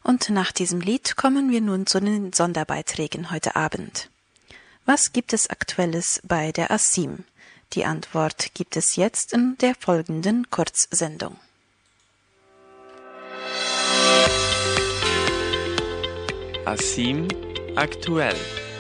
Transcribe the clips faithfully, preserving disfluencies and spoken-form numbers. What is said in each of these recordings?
Und nach diesem Lied kommen wir nun zu den Sonderbeiträgen heute Abend. Was gibt es Aktuelles bei der ASIM? Die Antwort gibt es jetzt in der folgenden Kurzsendung. ASIM aktuell.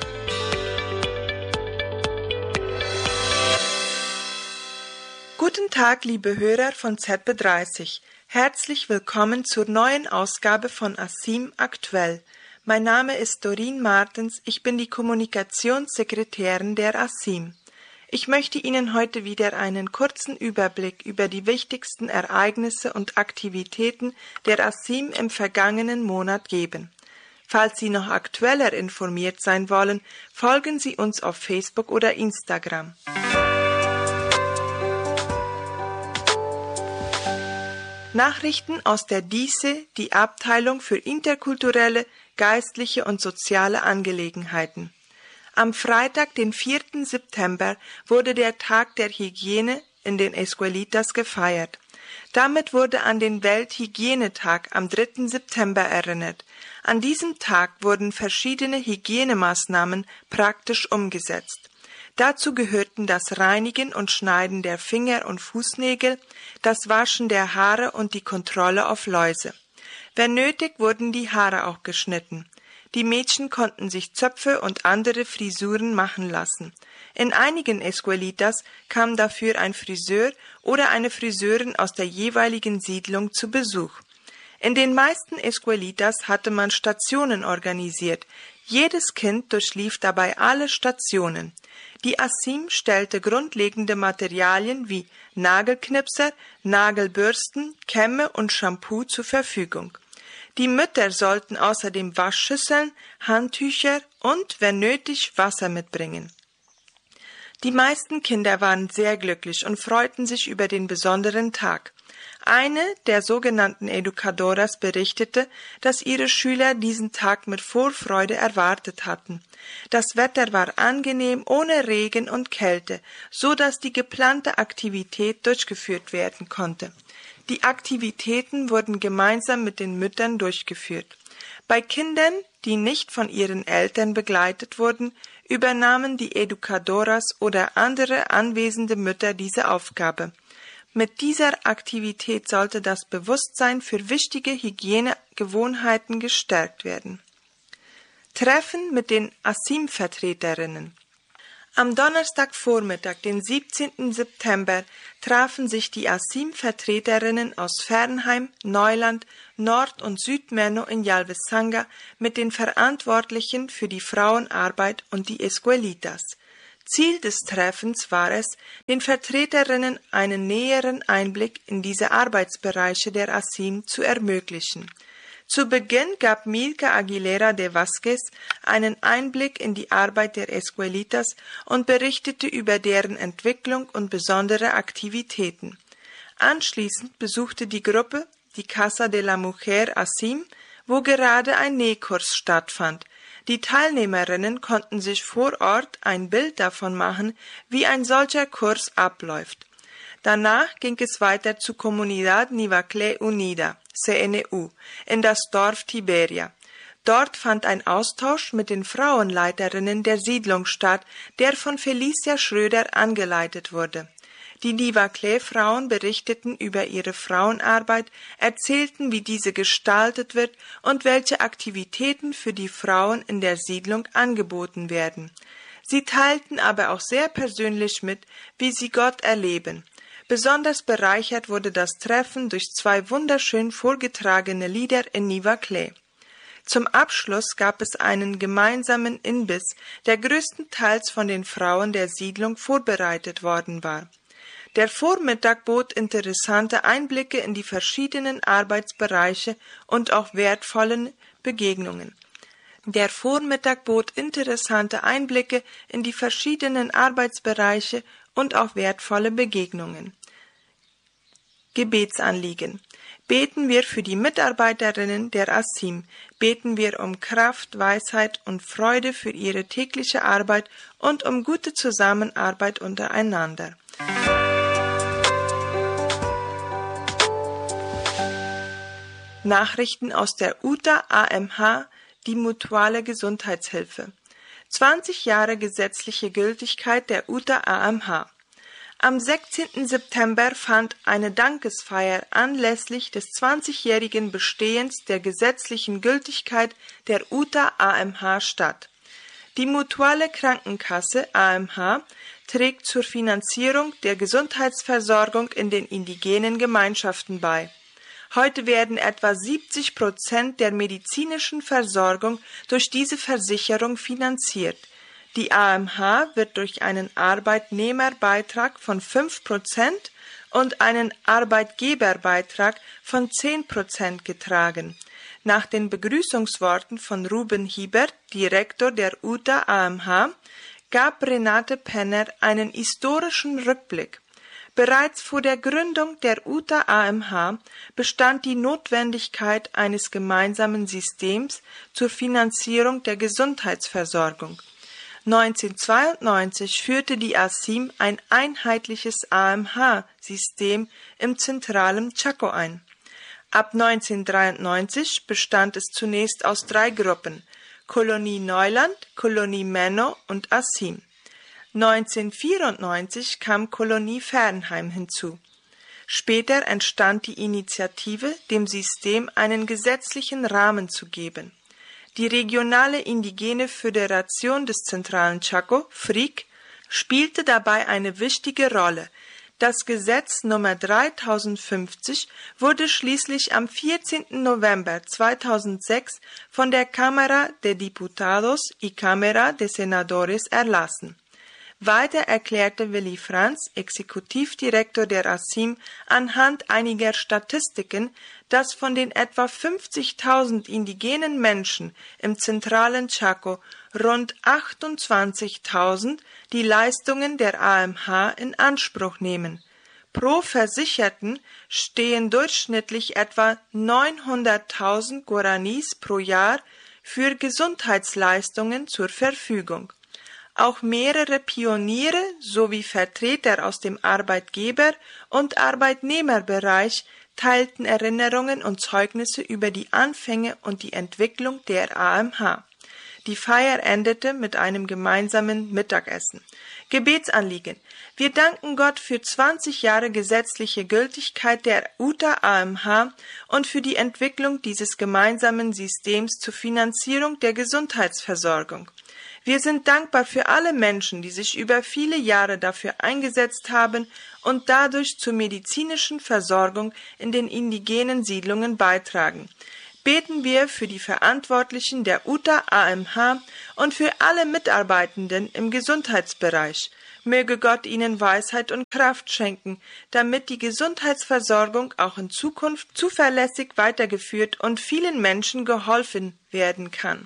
Guten Tag, liebe Hörer von Z B dreißig. Herzlich willkommen zur neuen Ausgabe von ASIM aktuell. Mein Name ist Doreen Martens, ich bin die Kommunikationssekretärin der ASIM. Ich möchte Ihnen heute wieder einen kurzen Überblick über die wichtigsten Ereignisse und Aktivitäten der ASIM im vergangenen Monat geben. Falls Sie noch aktueller informiert sein wollen, folgen Sie uns auf Facebook oder Instagram. Nachrichten aus der D I S E, die Abteilung für interkulturelle, geistliche und soziale Angelegenheiten. Am Freitag, den vierten September, wurde der Tag der Hygiene in den Escuelitas gefeiert. Damit wurde an den Welthygienetag am dritten September erinnert. An diesem Tag wurden verschiedene Hygienemaßnahmen praktisch umgesetzt. Dazu gehörten das Reinigen und Schneiden der Finger- und Fußnägel, das Waschen der Haare und die Kontrolle auf Läuse. Wenn nötig, wurden die Haare auch geschnitten. Die Mädchen konnten sich Zöpfe und andere Frisuren machen lassen. In einigen Escuelitas kam dafür ein Friseur oder eine Friseurin aus der jeweiligen Siedlung zu Besuch. In den meisten Escuelitas hatte man Stationen organisiert. Jedes Kind durchlief dabei alle Stationen. Die ASIM stellte grundlegende Materialien wie Nagelknipser, Nagelbürsten, Kämme und Shampoo zur Verfügung. Die Mütter sollten außerdem Waschschüsseln, Handtücher und, wenn nötig, Wasser mitbringen. Die meisten Kinder waren sehr glücklich und freuten sich über den besonderen Tag. Eine der sogenannten Educadoras berichtete, dass ihre Schüler diesen Tag mit Vorfreude erwartet hatten. Das Wetter war angenehm, ohne Regen und Kälte, so dass die geplante Aktivität durchgeführt werden konnte. Die Aktivitäten wurden gemeinsam mit den Müttern durchgeführt. Bei Kindern, die nicht von ihren Eltern begleitet wurden, übernahmen die Educadoras oder andere anwesende Mütter diese Aufgabe. Mit dieser Aktivität sollte das Bewusstsein für wichtige Hygienegewohnheiten gestärkt werden. Treffen mit den ASIM-Vertreterinnen. Am Donnerstagvormittag, den siebzehnten September, trafen sich die ASIM-Vertreterinnen aus Fernheim, Neuland, Nord- und Südmenno in Yalvesanga mit den Verantwortlichen für die Frauenarbeit und die Escuelitas. Ziel des Treffens war es, den Vertreterinnen einen näheren Einblick in diese Arbeitsbereiche der ASIM zu ermöglichen. Zu Beginn gab Milka Aguilera de Vázquez einen Einblick in die Arbeit der Escuelitas und berichtete über deren Entwicklung und besondere Aktivitäten. Anschließend besuchte die Gruppe die Casa de la Mujer ASIM, wo gerade ein Nähkurs stattfand. Die Teilnehmerinnen konnten sich vor Ort ein Bild davon machen, wie ein solcher Kurs abläuft. Danach ging es weiter zu Comunidad Nivaclé Unida, C N U, in das Dorf Tiberia. Dort fand ein Austausch mit den Frauenleiterinnen der Siedlung statt, der von Felicia Schröder angeleitet wurde. Die Nivaclé-Frauen berichteten über ihre Frauenarbeit, erzählten, wie diese gestaltet wird und welche Aktivitäten für die Frauen in der Siedlung angeboten werden. Sie teilten aber auch sehr persönlich mit, wie sie Gott erleben. Besonders bereichert wurde das Treffen durch zwei wunderschön vorgetragene Lieder in Nivaclé. Zum Abschluss gab es einen gemeinsamen Imbiss, der größtenteils von den Frauen der Siedlung vorbereitet worden war. Der Vormittag bot interessante Einblicke in die verschiedenen Arbeitsbereiche und auch wertvolle Begegnungen. Der Vormittag bot interessante Einblicke in die verschiedenen Arbeitsbereiche und auch wertvolle Begegnungen. Gebetsanliegen. Beten wir für die Mitarbeiterinnen der ASIM, beten wir um Kraft, Weisheit und Freude für ihre tägliche Arbeit und um gute Zusammenarbeit untereinander. Nachrichten aus der U T A A M H, die Mutuale Gesundheitshilfe. zwanzig Jahre gesetzliche Gültigkeit der U T A A M H. Am sechzehnten September fand eine Dankesfeier anlässlich des zwanzigjährigen Bestehens der gesetzlichen Gültigkeit der U T A A M H statt. Die Mutuale Krankenkasse A M H trägt zur Finanzierung der Gesundheitsversorgung in den indigenen Gemeinschaften bei. Heute werden etwa siebzig Prozent der medizinischen Versorgung durch diese Versicherung finanziert. Die A M H wird durch einen Arbeitnehmerbeitrag von fünf Prozent und einen Arbeitgeberbeitrag von zehn Prozent getragen. Nach den Begrüßungsworten von Ruben Hiebert, Direktor der U T A A M H, gab Renate Penner einen historischen Rückblick. Bereits vor der Gründung der U T A A M H bestand die Notwendigkeit eines gemeinsamen Systems zur Finanzierung der Gesundheitsversorgung. neunzehnhundertzweiundneunzig führte die A S I M ein einheitliches A M H-System im zentralen Chaco ein. Ab neunzehnhundertdreiundneunzig bestand es zunächst aus drei Gruppen: Kolonie Neuland, Kolonie Menno und A S I M. neunzehnhundertvierundneunzig kam Kolonie Fernheim hinzu. Später entstand die Initiative, dem System einen gesetzlichen Rahmen zu geben. Die regionale indigene Föderation des zentralen Chaco, F R I C, spielte dabei eine wichtige Rolle. Das Gesetz Nummer dreitausendfünfzig wurde schließlich am vierzehnten November zweitausendsechs von der Cámara de Diputados y Cámara de Senadores erlassen. Weiter erklärte Willy Franz, Exekutivdirektor der A S I M, anhand einiger Statistiken, dass von den etwa fünfzigtausend indigenen Menschen im zentralen Chaco rund achtundzwanzigtausend die Leistungen der A M H in Anspruch nehmen. Pro Versicherten stehen durchschnittlich etwa neunhunderttausend Guaranis pro Jahr für Gesundheitsleistungen zur Verfügung. Auch mehrere Pioniere sowie Vertreter aus dem Arbeitgeber- und Arbeitnehmerbereich teilten Erinnerungen und Zeugnisse über die Anfänge und die Entwicklung der A M H. Die Feier endete mit einem gemeinsamen Mittagessen. Gebetsanliegen. Wir danken Gott für zwanzig Jahre gesetzliche Gültigkeit der U T A A M H und für die Entwicklung dieses gemeinsamen Systems zur Finanzierung der Gesundheitsversorgung. Wir sind dankbar für alle Menschen, die sich über viele Jahre dafür eingesetzt haben und dadurch zur medizinischen Versorgung in den indigenen Siedlungen beitragen. Beten wir für die Verantwortlichen der U T A A M H und für alle Mitarbeitenden im Gesundheitsbereich. Möge Gott ihnen Weisheit und Kraft schenken, damit die Gesundheitsversorgung auch in Zukunft zuverlässig weitergeführt und vielen Menschen geholfen werden kann.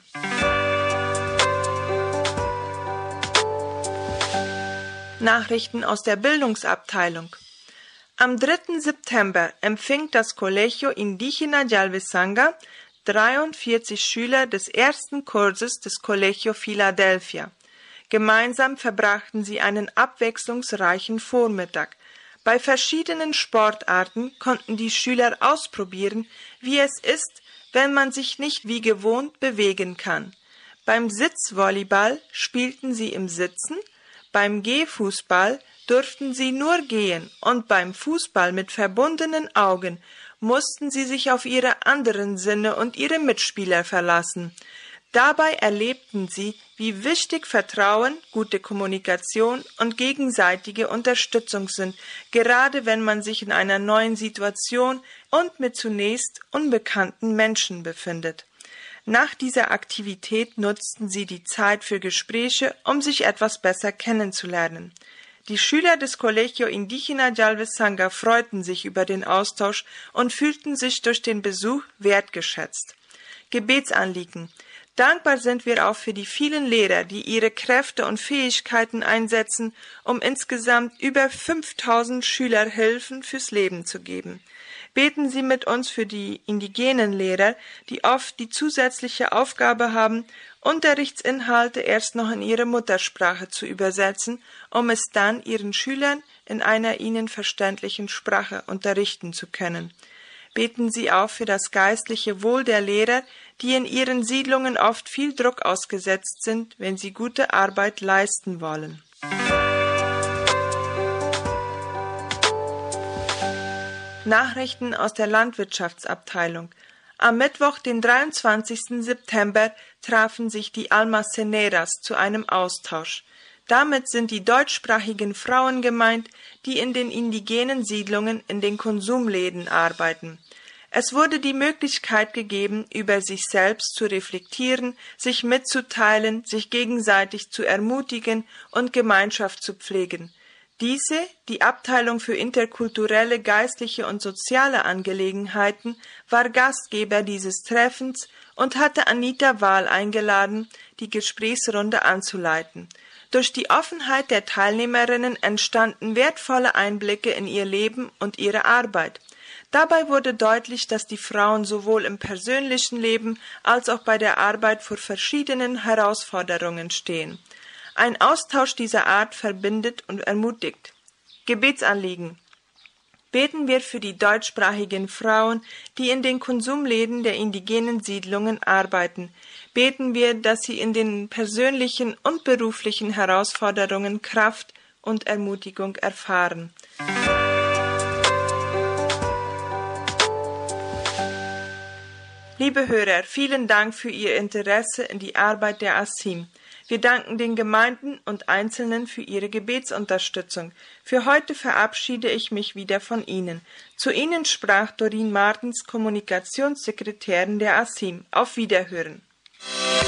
Nachrichten aus der Bildungsabteilung. Am dritten September empfing das Colegio Indígena Yalvesanga dreiundvierzig Schüler des ersten Kurses des Colegio Philadelphia. Gemeinsam verbrachten sie einen abwechslungsreichen Vormittag. Bei verschiedenen Sportarten konnten die Schüler ausprobieren, wie es ist, wenn man sich nicht wie gewohnt bewegen kann. Beim Sitzvolleyball spielten sie im Sitzen, beim Gehfußball durften sie nur gehen und beim Fußball mit verbundenen Augen mussten sie sich auf ihre anderen Sinne und ihre Mitspieler verlassen. Dabei erlebten sie, wie wichtig Vertrauen, gute Kommunikation und gegenseitige Unterstützung sind, gerade wenn man sich in einer neuen Situation und mit zunächst unbekannten Menschen befindet. Nach dieser Aktivität nutzten sie die Zeit für Gespräche, um sich etwas besser kennenzulernen. Die Schüler des Colegio Indígena Yalvesanga freuten sich über den Austausch und fühlten sich durch den Besuch wertgeschätzt. Gebetsanliegen. Dankbar sind wir auch für die vielen Lehrer, die ihre Kräfte und Fähigkeiten einsetzen, um insgesamt über fünftausend Schüler Hilfen fürs Leben zu geben. Beten Sie mit uns für die indigenen Lehrer, die oft die zusätzliche Aufgabe haben, Unterrichtsinhalte erst noch in ihre Muttersprache zu übersetzen, um es dann ihren Schülern in einer ihnen verständlichen Sprache unterrichten zu können. beten sie auch für das geistliche Wohl der Lehrer, die in ihren Siedlungen oft viel Druck ausgesetzt sind, wenn sie gute Arbeit leisten wollen. Nachrichten aus der Landwirtschaftsabteilung. Am Mittwoch, den dreiundzwanzigsten September, trafen sich die Almaceneras zu einem Austausch. Damit sind die deutschsprachigen Frauen gemeint, die in den indigenen Siedlungen in den Konsumläden arbeiten. Es wurde die Möglichkeit gegeben, über sich selbst zu reflektieren, sich mitzuteilen, sich gegenseitig zu ermutigen und Gemeinschaft zu pflegen. Diese, die Abteilung für interkulturelle, geistliche und soziale Angelegenheiten, war Gastgeber dieses Treffens und hatte Anita Wahl eingeladen, die Gesprächsrunde anzuleiten. Durch die Offenheit der Teilnehmerinnen entstanden wertvolle Einblicke in ihr Leben und ihre Arbeit. Dabei wurde deutlich, dass die Frauen sowohl im persönlichen Leben als auch bei der Arbeit vor verschiedenen Herausforderungen stehen. Ein Austausch dieser Art verbindet und ermutigt. Gebetsanliegen. Beten wir für die deutschsprachigen Frauen, die in den Konsumläden der indigenen Siedlungen arbeiten. Beten wir, dass sie in den persönlichen und beruflichen Herausforderungen Kraft und Ermutigung erfahren. Liebe Hörer, vielen Dank für Ihr Interesse in die Arbeit der ASIM. Wir danken den Gemeinden und Einzelnen für ihre Gebetsunterstützung. Für heute verabschiede ich mich wieder von Ihnen. Zu Ihnen sprach Doreen Martens, Kommunikationssekretärin der ASIM. Auf Wiederhören.